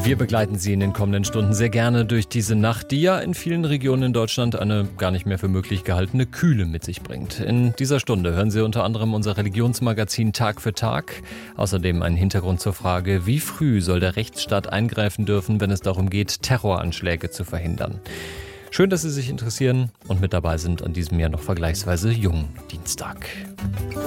Wir begleiten Sie in den kommenden Stunden sehr gerne durch diese Nacht, die ja in vielen Regionen in Deutschland eine gar nicht mehr für möglich gehaltene Kühle mit sich bringt. In dieser Stunde hören Sie unter anderem unser Religionsmagazin Tag für Tag. Außerdem einen Hintergrund zur Frage, wie früh soll der Rechtsstaat eingreifen dürfen, wenn es darum geht, Terroranschläge zu verhindern. Schön, dass Sie sich interessieren und mit dabei sind an diesem ja noch vergleichsweise jungen Dienstag.